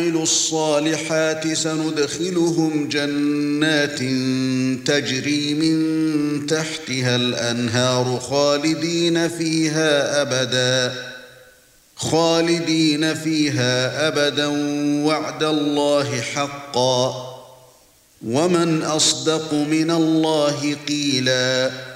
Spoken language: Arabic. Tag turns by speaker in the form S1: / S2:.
S1: الصالحات سندخلهم جنات تجري من تحتها الأنهار خالدين فيها أبدا وعد الله حقا ومن أصدق من الله قيلا